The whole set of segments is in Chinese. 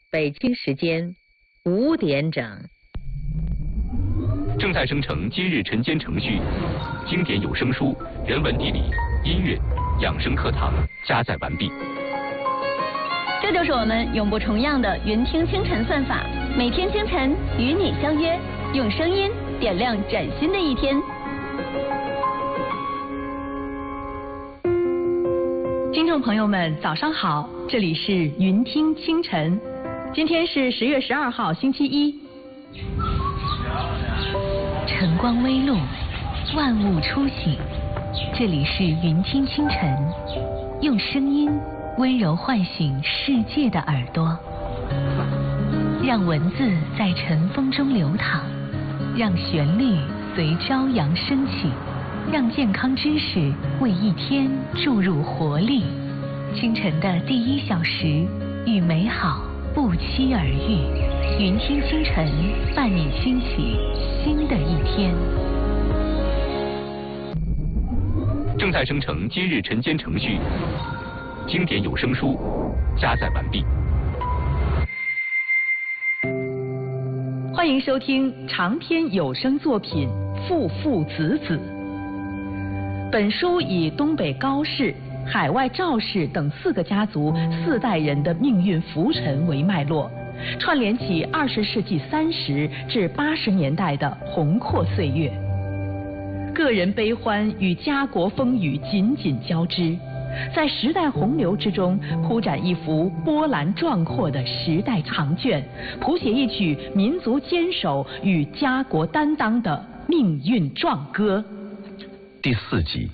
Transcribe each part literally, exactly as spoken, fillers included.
北京时间五点整。 正在生成今日晨间程序，经典有声书、人文地理、音乐、养生课堂加载完毕。 这就是我们永不重样的云听清晨算法，每天清晨与你相约，用声音点亮崭新的一天。听众朋友们，早上好，这里是云听清晨，今天是十月十二号，星期一。 晨光微露，万物初醒，这里是云听清晨，用声音温柔唤醒世界的耳朵，让文字在晨风中流淌，让旋律随朝阳升起，让健康知识为一天注入活力。清晨的第一小时，与美好不期而遇。云听清晨，伴你兴起新的一天。 正在生成今日晨间程序，经典有声书加载完毕。 欢迎收听长篇有声作品《父父子子》。本书以东北高氏、海外赵氏等四个家族四代人的命运浮沉为脉络，串联起二十世纪三十至八十年代的宏阔岁月，个人悲欢与家国风雨紧紧交织，在时代洪流之中铺展一幅波澜壮阔的时代长卷，谱写一曲民族坚守与家国担当的命运壮歌。 第四集，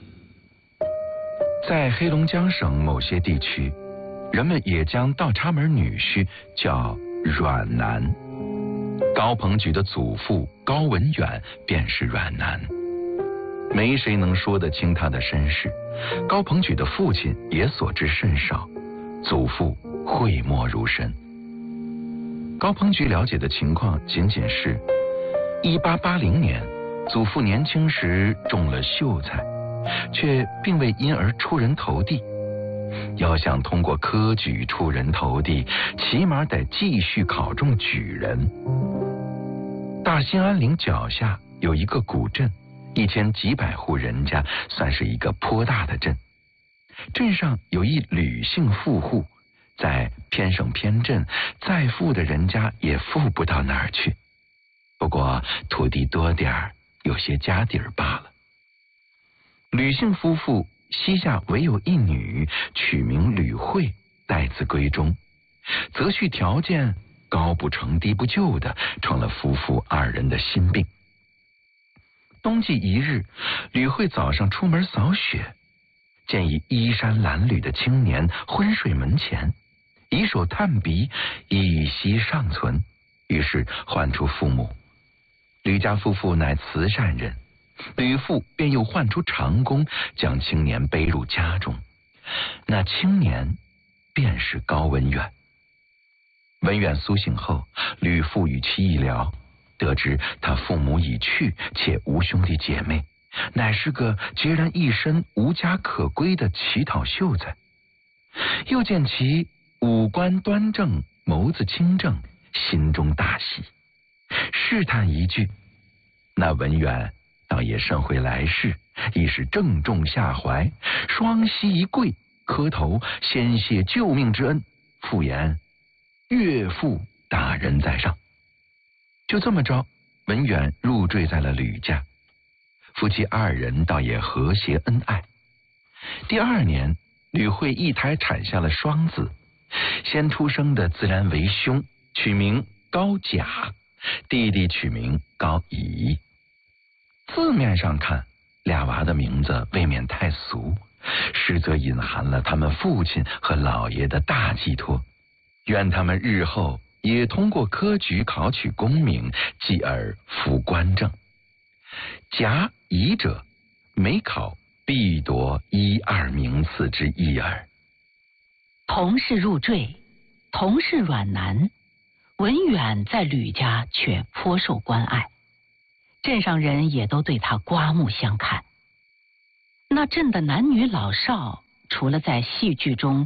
在黑龙江省某些地区，人们也将倒插门女婿叫阮男。高鹏举的祖父高文远便是阮男，没谁能说得清他的身世。高鹏举的父亲也所知甚少，祖父讳莫如深。高鹏举了解的情况仅仅是一八八零年祖父年轻时中了秀才，却并未因而出人头地。要想通过科举出人头地，起码得继续考中举人。大兴安岭脚下有一个古镇，一千几百户人家，算是一个颇大的镇。镇上有一吕姓富户，在偏省偏镇，再富的人家也富不到哪儿去。不过土地多点儿，有些家底儿罢了。吕姓夫妇膝下唯有一女，取名吕慧，待字闺中。择婿条件高不成低不就的，成了夫妇二人的心病。冬季一日，吕慧早上出门扫雪，见一衣衫褴褛的青年昏睡门前，以手探鼻，一息尚存，于是唤出父母。吕家夫妇乃慈善人，吕父便又唤出长工，将青年背入家中。那青年便是高文远。文远苏醒后，吕父与其一聊，得知他父母已去，且无兄弟姐妹，乃是个孑然一身无家可归的乞讨秀才。又见其五官端正，眸子清正，心中大喜，试探一句，那文远倒也甚会来事，亦是正中下怀，双膝一跪，磕头先谢救命之恩，复言岳父大人在上。就这么着，文远入赘在了吕家，夫妻二人倒也和谐恩爱。第二年，吕慧一胎产下了双子，先出生的自然为兄，取名高甲，弟弟取名高乙。字面上看，俩娃的名字未免太俗，实则隐含了他们父亲和老爷的大寄托，愿他们日后也通过科举考取功名，继而服官正。甲乙者，每考必夺一二名次之一耳。 同是入赘，同是阮男，文远在吕家却颇受关爱，镇上人也都对他刮目相看。那镇的男女老少，除了在戏剧中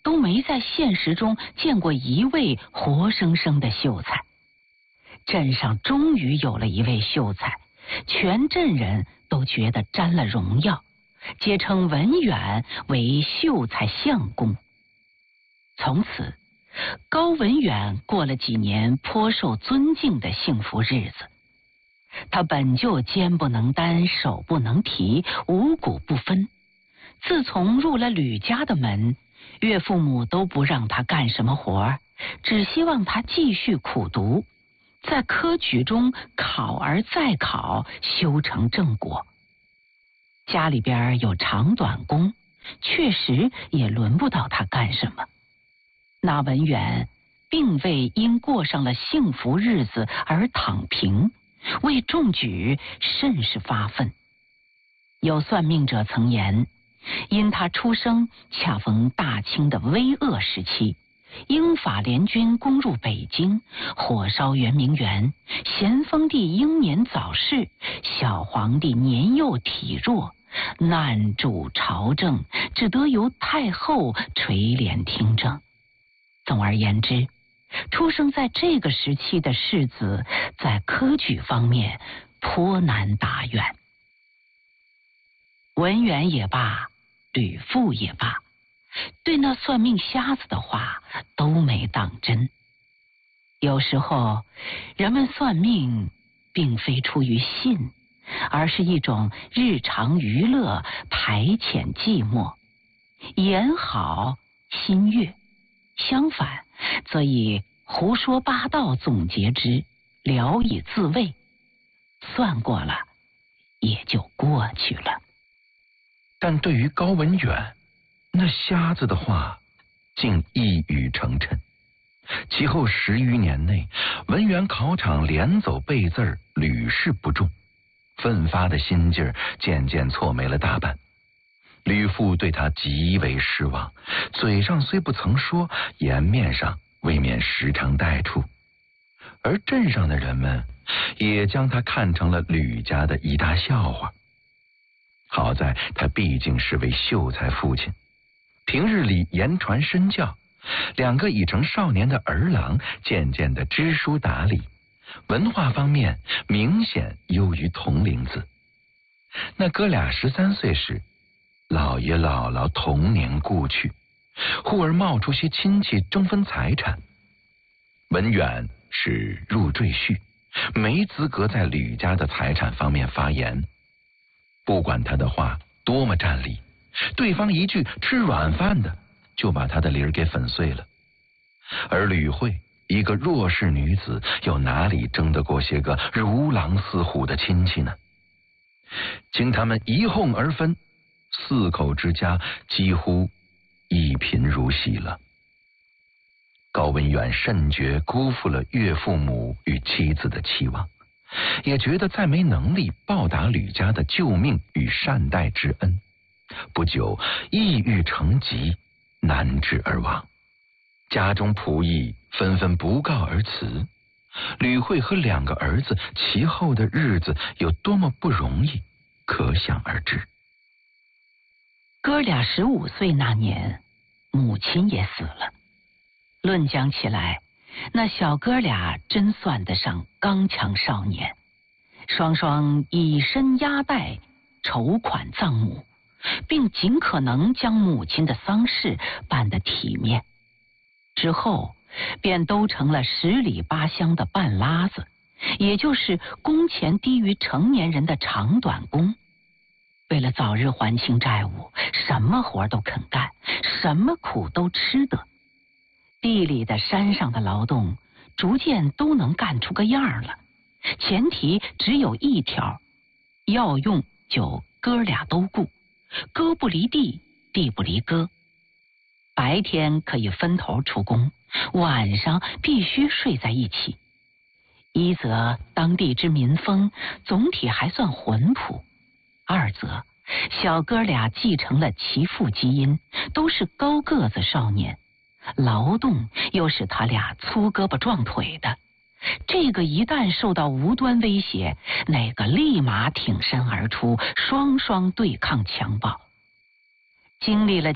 都没在现实中见过一位活生生的秀才。镇上终于有了一位秀才，全镇人都觉得沾了荣耀，皆称文远为秀才相公。从此，高文远过了几年颇受尊敬的幸福日子。他本就肩不能担，手不能提，五谷不分。自从入了吕家的门，岳父母都不让他干什么活，只希望他继续苦读，在科举中考而再考，修成正果。家里边有长短工，确实也轮不到他干什么。那文远并未因过上了幸福日子而躺平，为中举甚是发愤。有算命者曾言，因他出生恰逢大清的危厄时期，英法联军攻入北京，火烧圆明园，咸丰帝英年早逝，小皇帝年幼体弱，难主朝政，只得由太后垂帘听政。总而言之，出生在这个时期的士子，在科举方面颇难达远。文远也罢，吕父也罢，对那算命瞎子的话都没当真。有时候，人们算命并非出于信，而是一种日常娱乐，排遣寂寞，言好心悦。相反，则以胡说八道总结之，聊以自慰。算过了，也就过去了。 但对于高文远，那瞎子的话竟一语成谶。其后十余年内，文远考场连走背字儿，屡试不中，奋发的心劲儿渐渐挫没了大半。吕父对他极为失望，嘴上虽不曾说，颜面上未免时常带出。而镇上的人们也将他看成了吕家的一大笑话。好在他毕竟是位秀才父亲，平日里言传身教，两个已成少年的儿郎渐渐的知书达理，文化方面明显优于同龄子。那哥俩十三岁时，姥爷姥姥同年故去，忽而冒出些亲戚争分财产。文远是入赘婿，没资格在吕家的财产方面发言。不管他的话多么占理，对方一句吃软饭的，就把他的理儿给粉碎了。而吕慧一个弱势女子，又哪里争得过些个如狼似虎的亲戚呢？经他们一哄而分，四口之家几乎一贫如洗了。高文远甚觉辜负了岳父母与妻子的期望，也觉得再没能力报答吕家的救命与善待之恩，不久抑郁成疾，难治而亡。家中仆役纷纷不告而辞，吕慧和两个儿子其后的日子有多么不容易，可想而知。 哥俩十五岁那年，母亲也死了。论讲起来，那小哥俩真算得上刚强少年，双双以身压带，筹款葬母，并尽可能将母亲的丧事办得体面。之后便都成了十里八乡的半拉子，也就是工钱低于成年人的长短工。为了早日还清债务，什么活都肯干，什么苦都吃得。地里的山上的劳动逐渐都能干出个样了，前提只有一条，要用就哥俩都顾，哥不离地，地不离哥。白天可以分头出工，晚上必须睡在一起。一则当地之民风总体还算浑朴，二则小哥俩继承了其父基因，都是高个子少年，劳动又使他俩粗胳膊壮腿的，这个一旦受到无端威胁，那个立马挺身而出，双双对抗强暴。经历了